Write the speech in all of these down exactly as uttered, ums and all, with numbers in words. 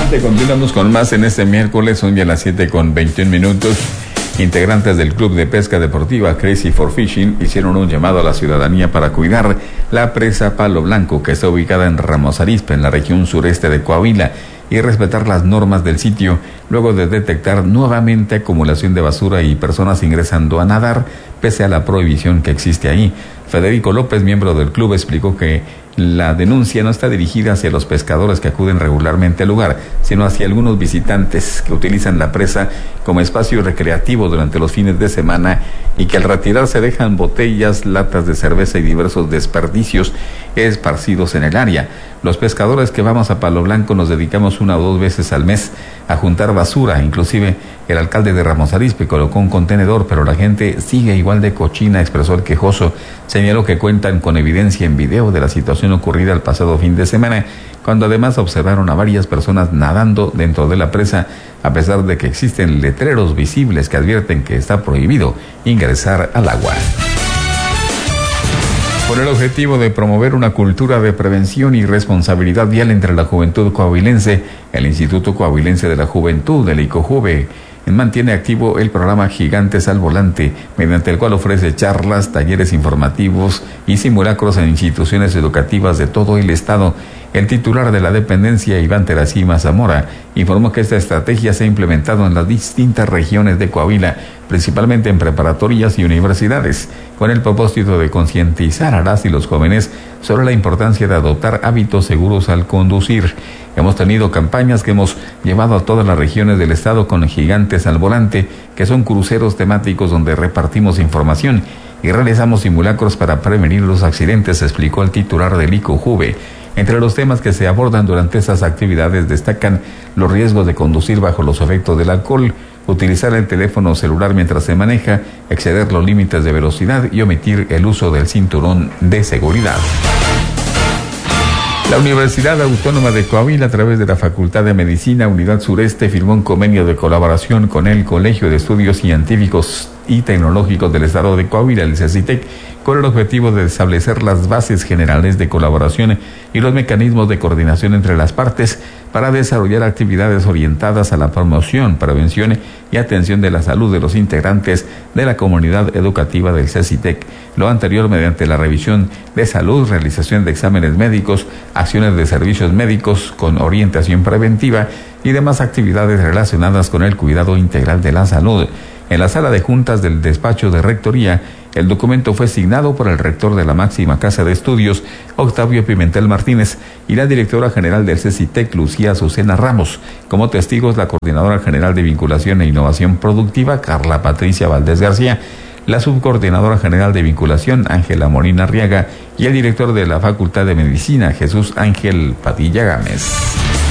Adelante, continuamos con más en este miércoles, son ya las siete con veintiún minutos. Integrantes del Club de Pesca Deportiva Crazy for Fishing hicieron un llamado a la ciudadanía para cuidar la presa Palo Blanco, que está ubicada en Ramos Arizpe, en la región sureste de Coahuila, y respetar las normas del sitio, luego de detectar nuevamente acumulación de basura y personas ingresando a nadar, pese a la prohibición que existe ahí. Federico López, miembro del club, explicó que la denuncia no está dirigida hacia los pescadores que acuden regularmente al lugar, sino hacia algunos visitantes que utilizan la presa como espacio recreativo durante los fines de semana y que al retirarse dejan botellas, latas de cerveza y diversos desperdicios esparcidos en el área. Los pescadores que vamos a Palo Blanco nos dedicamos una o dos veces al mes a juntar basura. Inclusive el alcalde de Ramos Arizpe colocó un contenedor, pero la gente sigue igual de cochina, expresó el quejoso. Señaló que cuentan con evidencia en video de la situación ocurrida el pasado fin de semana, cuando además observaron a varias personas nadando dentro de la presa, a pesar de que existen letreros visibles que advierten que está prohibido ingresar al agua. Con el objetivo de promover una cultura de prevención y responsabilidad vial entre la juventud coahuilense, el Instituto Coahuilense de la Juventud, el ICOJUVE, mantiene activo el programa Gigantes al Volante, mediante el cual ofrece charlas, talleres informativos y simulacros en instituciones educativas de todo el estado. El titular de la dependencia, Iván Teracima Zamora, informó que esta estrategia se ha implementado en las distintas regiones de Coahuila, principalmente en preparatorias y universidades, con el propósito de concientizar a las y los jóvenes sobre la importancia de adoptar hábitos seguros al conducir. Hemos tenido campañas que hemos llevado a todas las regiones del estado con Gigantes al Volante, que son cruceros temáticos donde repartimos información y realizamos simulacros para prevenir los accidentes, explicó el titular del ICOJUVE. Entre los temas que se abordan durante estas actividades destacan los riesgos de conducir bajo los efectos del alcohol, utilizar el teléfono celular mientras se maneja, exceder los límites de velocidad y omitir el uso del cinturón de seguridad. La Universidad Autónoma de Coahuila, a través de la Facultad de Medicina Unidad Sureste, firmó un convenio de colaboración con el Colegio de Estudios Científicos y Tecnológicos del Estado de Coahuila, el CECITEC, con el objetivo de establecer las bases generales de colaboración y los mecanismos de coordinación entre las partes para desarrollar actividades orientadas a la promoción, prevención y atención de la salud de los integrantes de la comunidad educativa del CECITEC. Lo anterior mediante la revisión de salud, realización de exámenes médicos, acciones de servicios médicos con orientación preventiva y demás actividades relacionadas con el cuidado integral de la salud. En la sala de juntas del despacho de rectoría, el documento fue signado por el rector de la máxima casa de estudios, Octavio Pimentel Martínez, y la directora general del CECITEC, Lucía Azucena Ramos. Como testigos, la coordinadora general de vinculación e innovación productiva, Carla Patricia Valdés García, la subcoordinadora general de vinculación, Ángela Molina Arriaga, y el director de la Facultad de Medicina, Jesús Ángel Padilla Gámez.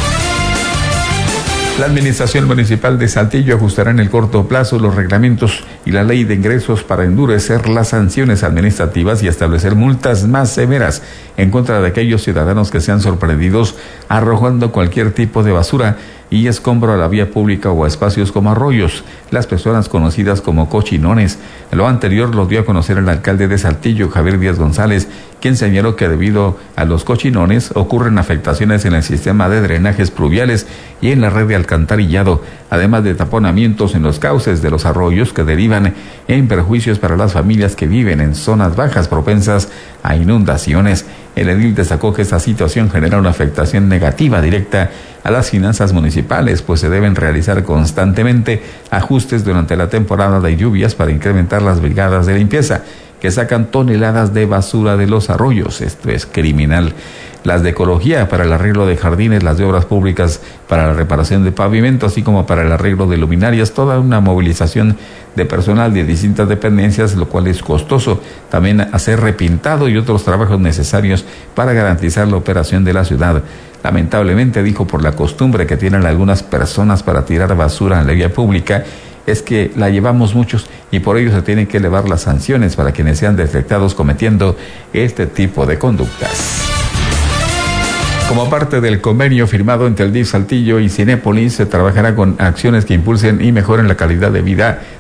La Administración Municipal de Saltillo ajustará en el corto plazo los reglamentos y la ley de ingresos para endurecer las sanciones administrativas y establecer multas más severas en contra de aquellos ciudadanos que sean sorprendidos arrojando cualquier tipo de basura y escombro a la vía pública o a espacios como arroyos, las personas conocidas como cochinones. Lo anterior lo dio a conocer el alcalde de Saltillo, Javier Díaz González, quien señaló que debido a los cochinones ocurren afectaciones en el sistema de drenajes pluviales y en la red de alcantarillado, además de taponamientos en los cauces de los arroyos que derivan en perjuicios para las familias que viven en zonas bajas propensas a inundaciones. El edil destacó que esta situación genera una afectación negativa directa a las finanzas municipales, pues se deben realizar constantemente ajustes durante la temporada de lluvias para incrementar las brigadas de limpieza, que sacan toneladas de basura de los arroyos. Esto es criminal. Las de ecología para el arreglo de jardines, las de obras públicas para la reparación de pavimento, así como para el arreglo de luminarias, toda una movilización de personal de distintas dependencias, lo cual es costoso. También hacer repintado y otros trabajos necesarios para garantizar la operación de la ciudad. Lamentablemente, dijo, por la costumbre que tienen algunas personas para tirar basura en la vía pública, es que la llevamos muchos y por ello se tienen que elevar las sanciones para quienes sean detectados cometiendo este tipo de conductas. Como parte del convenio firmado entre el D I F Saltillo y Cinépolis, se trabajará con acciones que impulsen y mejoren la calidad de vida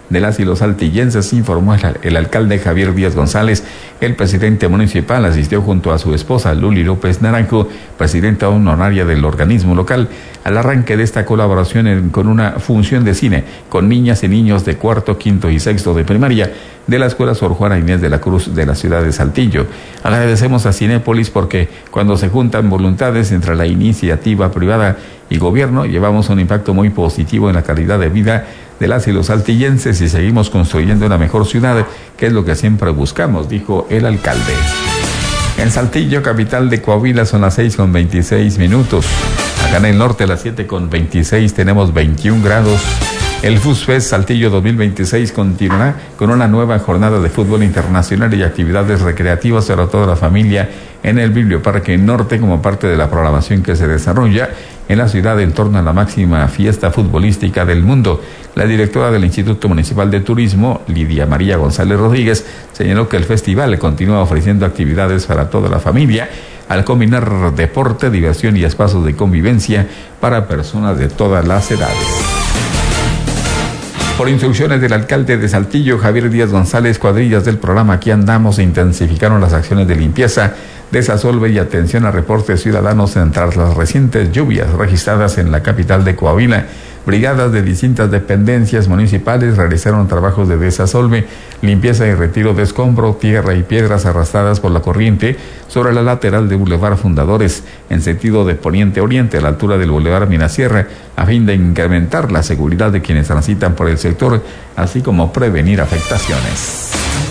de las y los saltillenses, informó el, el alcalde Javier Díaz González. El presidente municipal asistió junto a su esposa Luli López Naranjo, presidenta honoraria del organismo local, al arranque de esta colaboración en, con una función de cine con niñas y niños de cuarto, quinto y sexto de primaria de la Escuela Sor Juana Inés de la Cruz de la ciudad de Saltillo. Agradecemos a Cinépolis porque cuando se juntan voluntades entre la iniciativa privada y gobierno, llevamos un impacto muy positivo en la calidad de vida de las y los saltillenses y seguimos construyendo una mejor ciudad, que es lo que siempre buscamos, dijo el alcalde. En Saltillo, capital de Coahuila, son las seis con veintiséis minutos. Acá en el norte, a las siete con veintiséis, tenemos veintiún grados. El FUSFEST Saltillo dos mil veintiséis continuará con una nueva jornada de fútbol internacional y actividades recreativas para toda la familia en el Biblioparque Norte como parte de la programación que se desarrolla en la ciudad en torno a la máxima fiesta futbolística del mundo. La directora del Instituto Municipal de Turismo, Lidia María González Rodríguez, señaló que el festival continúa ofreciendo actividades para toda la familia al combinar deporte, diversión y espacios de convivencia para personas de todas las edades. Por instrucciones del alcalde de Saltillo, Javier Díaz González, cuadrillas del programa Aquí Andamos intensificaron las acciones de limpieza, desasolve y atención a reportes ciudadanos tras las recientes lluvias registradas en la capital de Coahuila. Brigadas de distintas dependencias municipales realizaron trabajos de desasolve, limpieza y retiro de escombro, tierra y piedras arrastradas por la corriente sobre la lateral de Boulevard Fundadores, en sentido de poniente-oriente, a la altura del Boulevard Minasierra, a fin de incrementar la seguridad de quienes transitan por el sector, así como prevenir afectaciones.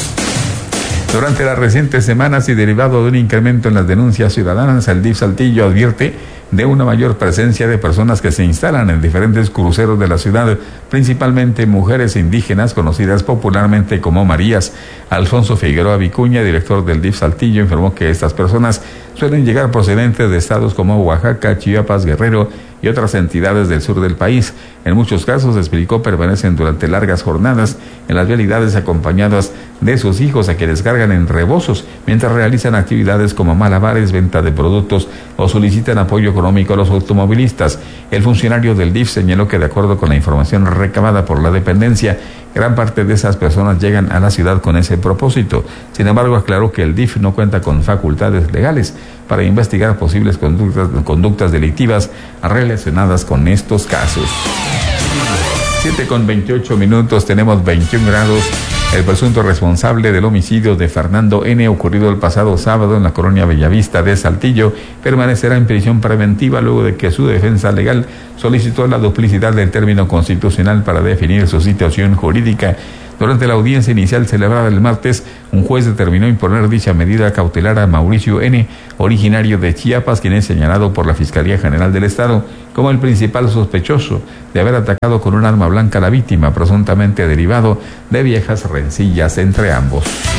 Durante las recientes semanas y derivado de un incremento en las denuncias ciudadanas, el D I F Saltillo advierte de una mayor presencia de personas que se instalan en diferentes cruceros de la ciudad, principalmente mujeres indígenas conocidas popularmente como Marías. Alfonso Figueroa Vicuña, director del D I F Saltillo, informó que estas personas suelen llegar procedentes de estados como Oaxaca, Chiapas, Guerrero y otras entidades del sur del país. En muchos casos, explicó, permanecen durante largas jornadas en las vialidades acompañadas de sus hijos, a quienes cargan en rebozos mientras realizan actividades como malabares, venta de productos o solicitan apoyo económico a los automovilistas. El funcionario del D I F señaló que, de acuerdo con la información recabada por la dependencia, gran parte de esas personas llegan a la ciudad con ese propósito. Sin embargo, aclaró que el D I F no cuenta con facultades legales para investigar posibles conductas, conductas delictivas relacionadas con estos casos. siete con veintiocho minutos, tenemos veintiún grados. El presunto responsable del homicidio de Fernando N., ocurrido el pasado sábado en la colonia Bellavista de Saltillo, permanecerá en prisión preventiva luego de que su defensa legal solicitó la duplicidad del término constitucional para definir su situación jurídica. Durante la audiencia inicial celebrada el martes, un juez determinó imponer dicha medida cautelar a Mauricio N., originario de Chiapas, quien es señalado por la Fiscalía General del Estado como el principal sospechoso de haber atacado con un arma blanca a la víctima, presuntamente derivado de viejas rencillas entre ambos.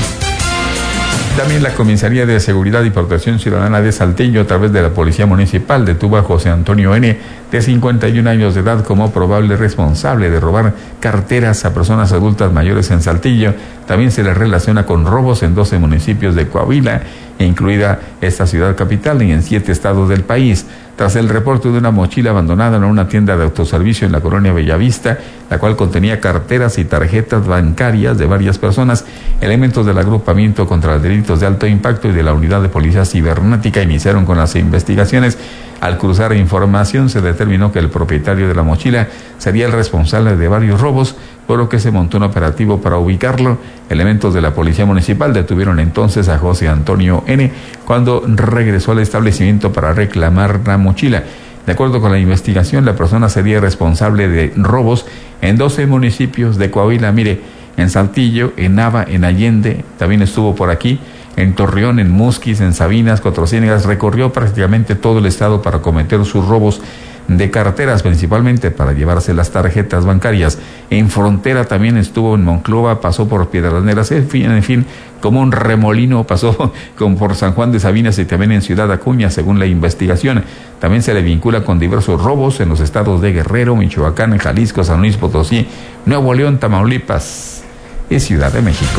También la Comisaría de Seguridad y Protección Ciudadana de Saltillo, a través de la Policía Municipal, detuvo a José Antonio N., de cincuenta y un años de edad, como probable responsable de robar carteras a personas adultas mayores en Saltillo. También se le relaciona con robos en doce municipios de Coahuila, incluida esta ciudad capital, y en siete estados del país. Tras el reporte de una mochila abandonada en una tienda de autoservicio en la colonia Bellavista, la cual contenía carteras y tarjetas bancarias de varias personas, elementos del agrupamiento contra los delitos de alto impacto y de la unidad de policía cibernética iniciaron con las investigaciones. Al cruzar información, se determinó que el propietario de la mochila sería el responsable de varios robos, por lo que se montó un operativo para ubicarlo. Elementos de la Policía Municipal detuvieron entonces a José Antonio N. cuando regresó al establecimiento para reclamar la mochila. De acuerdo con la investigación, la persona sería responsable de robos en doce municipios de Coahuila. Mire, en Saltillo, en Nava, en Allende, también estuvo por aquí, en Torreón, en Musquis, en Sabinas, Cuatro Ciénegas, recorrió prácticamente todo el estado para cometer sus robos de carteras, principalmente para llevarse las tarjetas bancarias. En Frontera también estuvo, en Monclova, pasó por Piedras Negras, en fin, en fin, como un remolino pasó como por San Juan de Sabinas y también en Ciudad Acuña, según la investigación. También se le vincula con diversos robos en los estados de Guerrero, Michoacán, Jalisco, San Luis Potosí, Nuevo León, Tamaulipas y Ciudad de México.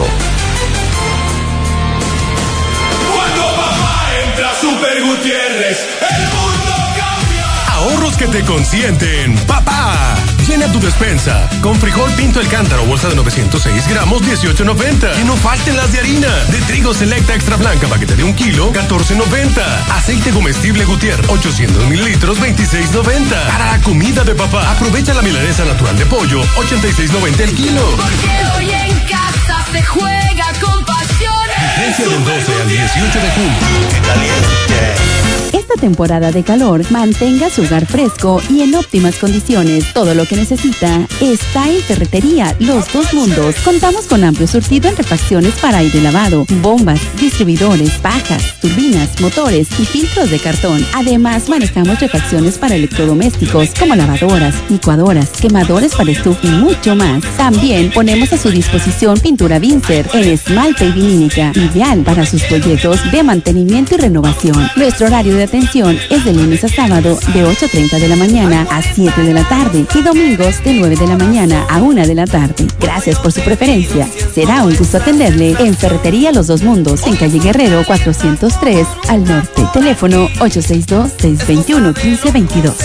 Super Gutiérrez, el mundo cambia. Ahorros que te consienten, papá. Llena tu despensa con frijol Pinto El Cántaro, bolsa de novecientos seis gramos, dieciocho noventa. Que no falten las de harina. De trigo Selecta Extra Blanca, paquete de un kilo, catorce noventa. Aceite comestible Gutiérrez, ochocientos mililitros, veintiséis noventa. Para la comida de papá, aprovecha la milanesa natural de pollo, ochenta y seis noventa el kilo. Porque hoy en casa se juega con pasión. Vigencia del doce al dieciocho de junio. ¡Qué caliente! Esta temporada de calor, mantenga su hogar fresco y en óptimas condiciones. Todo lo que necesita está en Ferretería Los Dos Mundos. Contamos con amplio surtido en refacciones para aire lavado, bombas, distribuidores, pajas, turbinas, motores y filtros de cartón. Además, manejamos refacciones para electrodomésticos como lavadoras, licuadoras, quemadores para estufa y mucho más. También ponemos a su disposición pintura Vincer en esmalte y vinílica, ideal para sus proyectos de mantenimiento y renovación. Nuestro horario de atención es de lunes a sábado de ocho treinta de la mañana a siete de la tarde y domingos de nueve de la mañana a una de la tarde. Gracias por su preferencia. Será un gusto atenderle en Ferretería Los Dos Mundos, en calle Guerrero cuatrocientos tres al norte. Teléfono ocho seis dos, seis dos uno, uno cinco dos dos.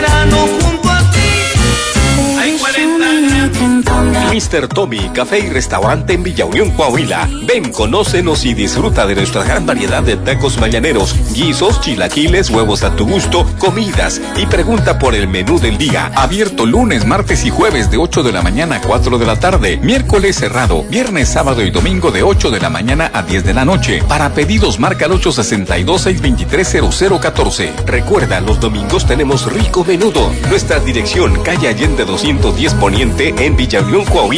mister Tommy, café y restaurante en Villa Unión, Coahuila. Ven, conócenos y disfruta de nuestra gran variedad de tacos mañaneros, guisos, chilaquiles, huevos a tu gusto, comidas y pregunta por el menú del día. Abierto lunes, martes y jueves de ocho de la mañana a cuatro de la tarde. Miércoles cerrado. Viernes, sábado y domingo de ocho de la mañana a diez de la noche. Para pedidos marca el ocho seis dos, seis dos tres, cero cero uno cuatro. Recuerda, los domingos tenemos rico menudo. Nuestra dirección, calle Allende doscientos diez Poniente en Villa Unión, Coahuila.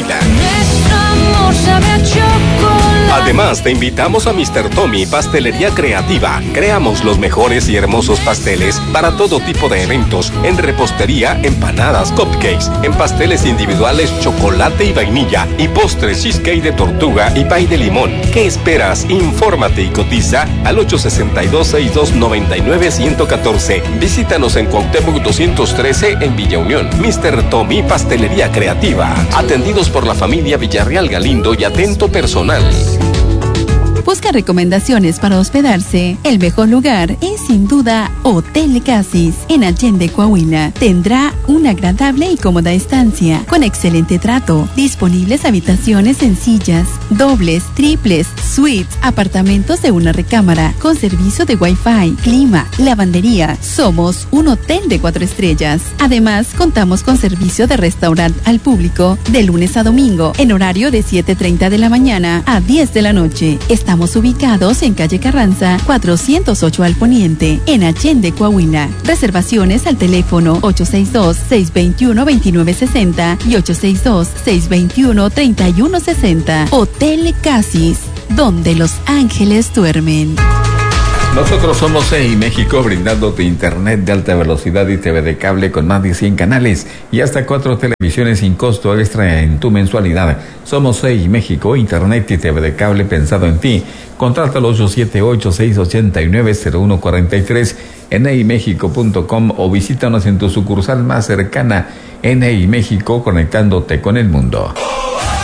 Además, te invitamos a mister Tommy, Pastelería Creativa. Creamos los mejores y hermosos pasteles para todo tipo de eventos, en repostería, empanadas, cupcakes, en pasteles individuales, chocolate y vainilla, y postres, cheesecake de tortuga y pay de limón. ¿Qué esperas? Infórmate y cotiza al ocho seis dos, seis dos nueve nueve, uno uno cuatro. Visítanos en Cuauhtémoc doscientos trece en Villa Unión. mister Tommy, Pastelería Creativa. Atendidos por la familia Villarreal Galindo y atento personal. Busca recomendaciones para hospedarse. El mejor lugar es sin duda Hotel Casis en Allende, Coahuila. Tendrá una agradable y cómoda estancia con excelente trato. Disponibles habitaciones sencillas, dobles, triples, suites, apartamentos de una recámara con servicio de Wi-Fi, clima, lavandería. Somos un hotel de cuatro estrellas. Además, contamos con servicio de restaurante al público de lunes a domingo en horario de siete treinta de la mañana a diez de la noche. Estamos ubicados en calle Carranza, cuatrocientos ocho al poniente, en Allende, Coahuila. Reservaciones al teléfono ocho seis dos, seis dos uno, dos nueve seis cero y ocho seis dos, seis dos uno, tres uno seis cero. Hotel Casis, donde los ángeles duermen. Nosotros somos E I México, brindándote internet de alta velocidad y T V de cable con más de cien canales y hasta cuatro televisiones sin costo extra en tu mensualidad. Somos E I México, internet y T V de cable pensado en ti. Contrata al ocho siete ocho, seis ocho nueve, cero uno cuatro tres en e i méxico punto com o visítanos en tu sucursal más cercana. En E I México, conectándote con el mundo.